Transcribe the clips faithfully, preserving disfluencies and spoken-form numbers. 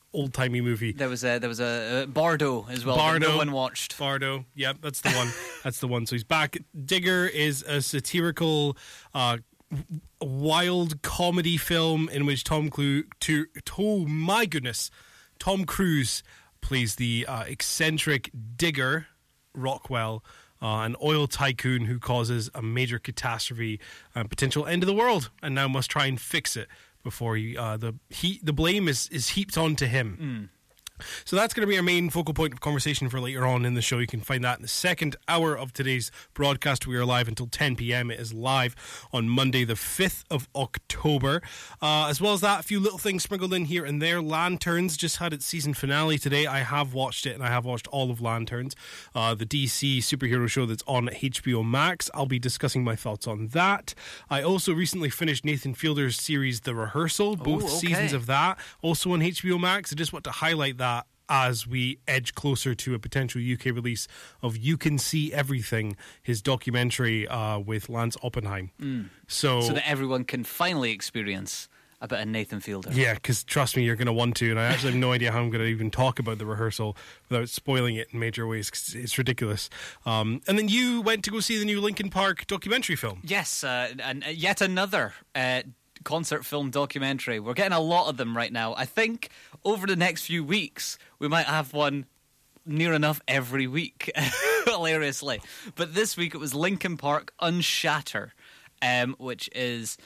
old-timey movie. There was a there was a uh, Bardo as well. Bardo, that no one watched. Bardo, yeah, that's the one. That's the one. So he's back. Digger is a satirical, uh, wild comedy film in which Tom Cruise, to, oh my goodness, Tom Cruise plays the uh, eccentric Digger Rockwell, uh, an oil tycoon who causes a major catastrophe and potential end of the world, and now must try and fix it before he, uh, the he, the blame is, is heaped onto him. Mm. So that's going to be our main focal point of conversation for later on in the show. You can find that in the second hour of today's broadcast. We are live until ten p.m. It is live on Monday, the fifth of October. Uh, as well as that, a few little things sprinkled in here and there. Lanterns just had its season finale today. I have watched it, and I have watched all of Lanterns, uh, the D C superhero show that's on H B O Max. I'll be discussing my thoughts on that. I also recently finished Nathan Fielder's series The Rehearsal, both Ooh, okay. seasons of that, also on H B O Max. I just want to highlight that as we edge closer to a potential U K release of You Can See Everything, his documentary uh, with Lance Oppenheim. Mm. So, so that everyone can finally experience a bit of Nathan Fielder. Yeah, because trust me, you're going to want to, and I actually have no idea how I'm going to even talk about The Rehearsal without spoiling it in major ways, because it's ridiculous. Um, and then you went to go see the new Linkin Park documentary film. Yes, uh, and yet another uh, concert film documentary. We're getting a lot of them right now. I think over the next few weeks we might have one near enough every week, hilariously. But this week it was Linkin Park Unshatter, um, which is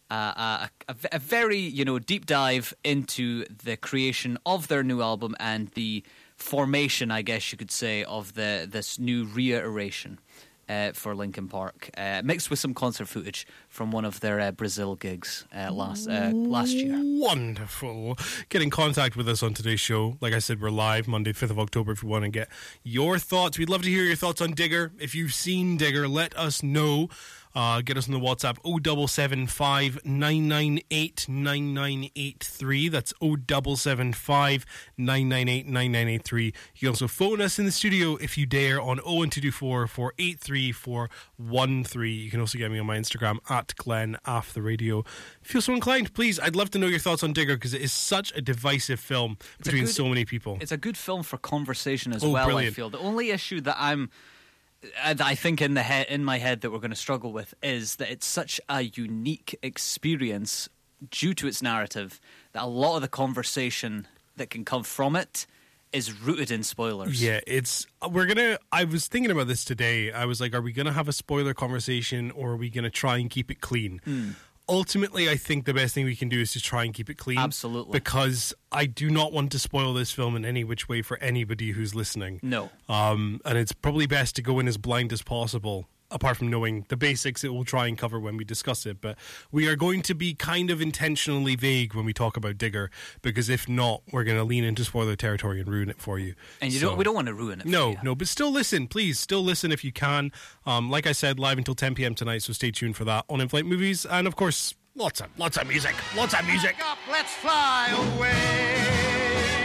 uh, a, a, a very, you know, deep dive into the creation of their new album and the formation, I guess you could say, of the this new reiteration. Uh, for Linkin Park, uh, mixed with some concert footage from one of their uh, Brazil gigs uh, last uh, last year. Wonderful. Get in contact with us on today's show. Like I said, we're live Monday, fifth of October, if you want to get your thoughts. We'd love to hear your thoughts on Digger. If you've seen Digger, let us know. Uh, get us on the WhatsApp oh seven seven five, nine nine eight, nine nine eight three. That's oh seven seven five, nine nine eight, nine nine eight three. You can also phone us in the studio if you dare on oh one two two four, four eight three, four one three. You can also get me on my Instagram at Glenn Aff the Radio. Feel so inclined, please. I'd love to know your thoughts on Digger because it is such a divisive film It's between good, so many people. It's a good film for conversation as oh, well, brilliant. I feel. The only issue that I'm I think in the he- in my head that we're going to struggle with is that it's such a unique experience due to its narrative that a lot of the conversation that can come from it is rooted in spoilers. Yeah, it's we're gonna I was thinking about this today. I was like, are we gonna have a spoiler conversation or are we gonna try and keep it clean? Mm. Ultimately, I think the best thing we can do is just try and keep it clean. Absolutely. Because I do not want to spoil this film in any which way for anybody who's listening. No. Um, and it's probably best to go in as blind as possible. Apart from knowing the basics, it will try and cover when we discuss it. But we are going to be kind of intentionally vague when we talk about Digger, because if not, we're going to lean into spoiler territory and ruin it for you. And you so, don't, we don't want to ruin it for No, you. no, but still listen, please. Still listen if you can. Um, like I said, live until ten p.m. tonight, so stay tuned for that on In-Flight Movies. And of course, lots of, lots of music. Lots of music. Up, let's fly away.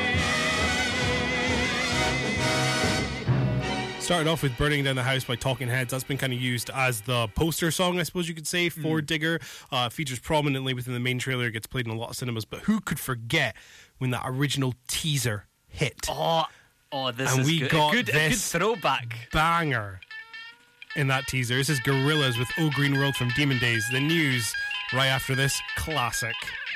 Started off with Burning Down the House by Talking Heads. That's been kind of used as the poster song, I suppose you could say, for mm. Digger. Uh, features prominently within the main trailer. It gets played in a lot of cinemas. But who could forget when that original teaser hit? Oh, oh this and is we good. got a good, this a good throwback. Banger in that teaser. This is Gorillaz with Oh Green World from Demon Days. The news right after this classic.